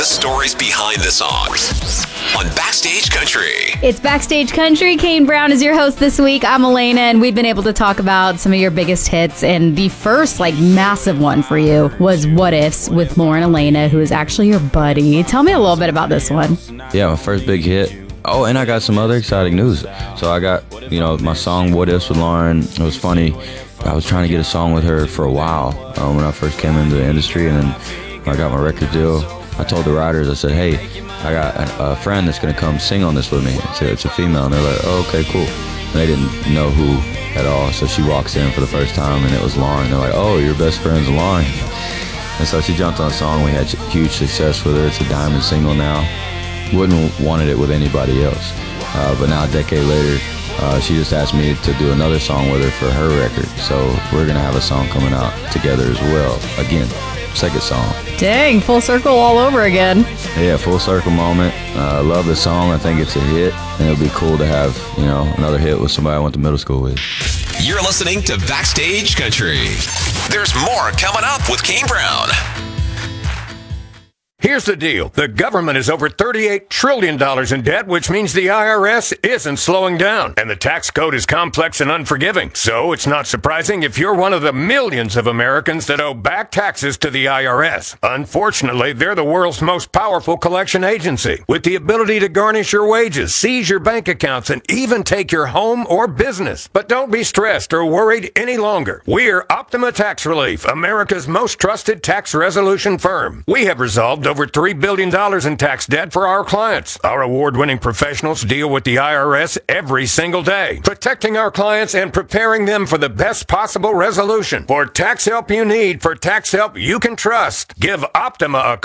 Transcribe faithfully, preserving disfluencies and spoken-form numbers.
The stories behind the songs on Backstage Country. It's Backstage Country. Kane Brown is your host this week. I'm Elena, and we've been able to talk about some of your biggest hits. And the first, like, massive one for you was What Ifs with Lauren Elena, who is actually your buddy. Tell me a little bit about this one. Yeah, my first big hit. Oh, and I got some other exciting news. So I got, you know, my song What Ifs with Lauren. It was funny. I was trying to get a song with her for a while um, when I first came into the industry, and then when I got my record deal, I told the writers, I said, hey, I got a, a friend that's going to come sing on this with me. It's a, it's a female. And they're like, oh, okay, cool. And they didn't know who at all. So she walks in for the first time, and it was Lauren. They're like, oh, your best friend's Lauren. And so she jumped on a song. We had huge success with her. It's a diamond single now. Wouldn't wanted it with anybody else. Uh, but now a decade later, uh, she just asked me to do another song with her for her record. So we're going to have a song coming out together as well. Again, second song. Dang, full circle all over again. Yeah, full circle moment. I uh, love the song. I think it's a hit. And it'll be cool to have, you know, another hit with somebody I went to middle school with. You're listening to Backstage Country. There's more coming up with Kane Brown. Here's the deal. The government is over thirty-eight trillion dollars in debt, which means the I R S isn't slowing down. And the tax code is complex and unforgiving. So it's not surprising if you're one of the millions of Americans that owe back taxes to the I R S. Unfortunately, they're the world's most powerful collection agency, with the ability to garnish your wages, seize your bank accounts, and even take your home or business. But don't be stressed or worried any longer. We're Optima Tax Relief, America's most trusted tax resolution firm. We have resolved over three billion dollars in tax debt for our clients. Our award-winning professionals deal with the I R S every single day, protecting our clients and preparing them for the best possible resolution. For tax help you need, for tax help you can trust, give Optima a